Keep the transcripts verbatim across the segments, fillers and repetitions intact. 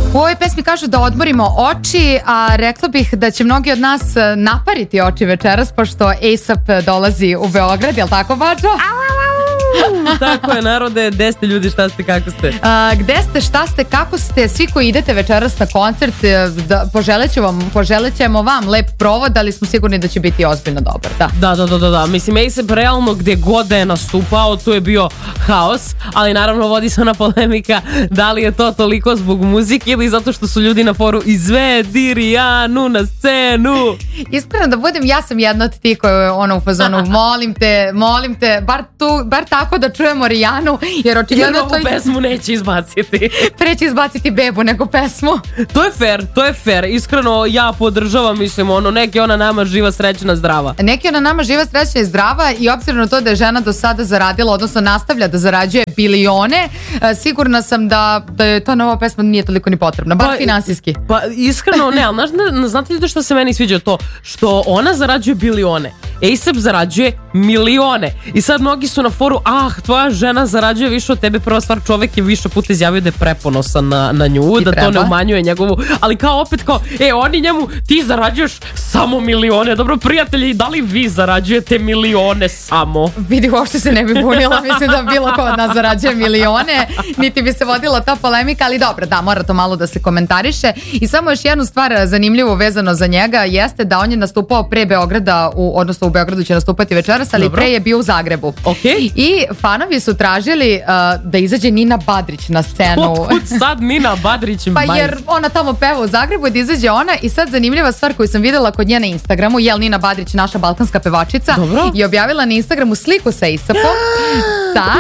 U ovoj pesmi kažu da odmorimo oči, a rekla bih da će mnogi od nas napariti oči večeras, pošto A$ap dolazi u Beograd, jel tako, Bađo? Tako je, narode, gde ste ljudi, šta ste, kako ste? A, gde ste, šta ste, kako ste, svi koji idete večeras na koncert, da, poželeću vam, poželećemo vam lep provod, ali smo sigurni da će biti ozbiljno dobar, da. Da, da, da, da, da. Mislim, A$ap realno gde god da je nastupao, tu je bio haos, ali naravno vodi se ona polemika da li je to toliko zbog muzike ili zato što su ljudi na foru izvedi Rijanu na scenu. Iskreno da budem, ja sam jedna od ti koja je ono u fazonu, molim te, molim te, bar tu, bar tako da čujemo Rijanu, jer očigledno jer ovu to... pesmu neće izbaciti. Preće izbaciti bebu nego pesmu. To je fair, to je fair. Iskreno ja podržavam, mislim, ono, neki ona nama živa, srećna, zdrava. Neki ona nama živa, srećna i zdrava i obzirom na to da je žena do sada zaradila, odnosno nastavlja da zarađuje bilione, sigurna sam da, da je ta nova pesma nije toliko ni potrebna, bar pa, finansijski. Pa iskreno ne, ali znaš, ne, znate li što se meni sviđa to? Što ona zarađuje bilione, A$ap zarađuje milione i sad mnogi su na foru, ah, tvoja žena zarađuje više od tebe, prva stvar, čovek je više puta izjavio da je preponosan na, na nju, I da treba. To ne umanjuje njegovu, ali kao opet kao, e, oni njemu, ti zarađuješ samo milione, dobro prijatelji, da li vi zarađujete milione samo? Vidi, uopšte se ne bi bunila, mislim da bilo ko od nas zarađuje milione, niti bi se vodila ta polemika, ali dobro, da, mora to malo da se komentariše. I samo još jednu stvar zanimljivo vezano za njega jeste da on je nastupao pre Beograda, u, odnosno u Beogradu će nastupati večeras, ali dobro. Pre je bio u Zagrebu. Okay. I fanovi su tražili uh, da izađe Nina Badrić na scenu. Otkud sad Nina Badrić? Pa jer ona tamo peva u Zagrebu i da izađe ona i sad zanimljiva stvar koju sam videla kod nje na Instagramu, jel Nina Badrić, naša balkanska pevačica, dobro. I objavila na Instagramu sliku sa A$apom. Da.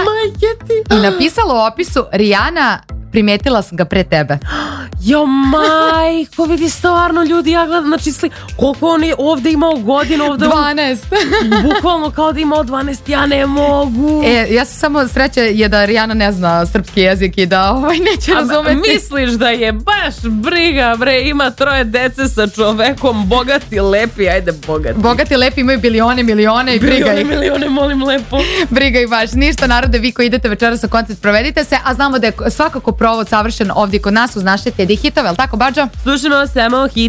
I napisala u opisu Rijana, primetila sam ga pre tebe. Jo majko, vidi stvarno ljudi, ja gledam, znači sli, koliko on je ovde imao godina, ovde dvanaest. Bukvalno kao da imao dvanaest, ja ne mogu. E, ja sam samo sreća je da Rijana ne zna srpski jezik i da ovaj neće razumeti. Misliš da je baš briga, bre, ima troje dece sa čovekom, bogati, lepi, ajde bogati. Bogati, lepi, imaju bilione, milione i briga bilione, ih. Milione, molim lepo. Briga ih baš. Ništa, narode, vi koji idete večeras na koncert, provedite se, a znamo da je svakako provod savršen ovdje kod nas uz naše Teddy hitove, ali tako, Bađo? Slušamo samo hit.